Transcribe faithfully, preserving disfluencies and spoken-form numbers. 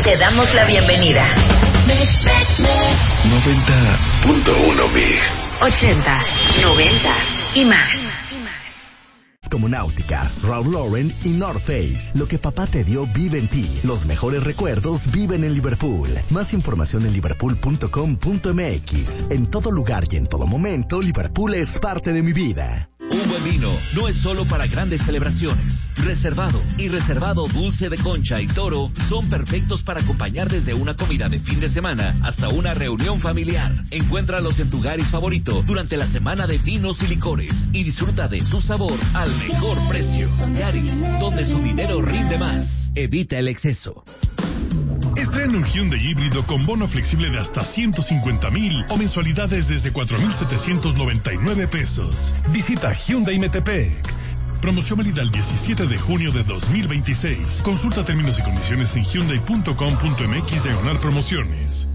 Te damos la bienvenida. noventa punto uno Mix. Ochentas, noventas y más. Como Náutica, Ralph Lauren y North Face. Lo que papá te dio vive en ti. Los mejores recuerdos viven en Liverpool. Más información en liverpool punto com punto m x. En todo lugar y en todo momento, Liverpool es parte de mi vida. Un buen vino no es solo para grandes celebraciones. Reservado y Reservado Dulce de Concha y Toro son perfectos para acompañar desde una comida de fin de semana hasta una reunión familiar. Encuéntralos en tu Garis favorito durante la semana de vinos y licores y disfruta de su sabor al mejor precio. Garis, donde su dinero rinde más. Evita el exceso. Estrena un Hyundai híbrido con bono flexible de hasta ciento cincuenta mil o mensualidades desde cuatro mil setecientos noventa y nueve pesos. Visita Hyundai Metepec. Promoción válida el diecisiete de junio de dos mil veintiséis. Consulta términos y condiciones en hyundai punto com punto m x diagonal promociones.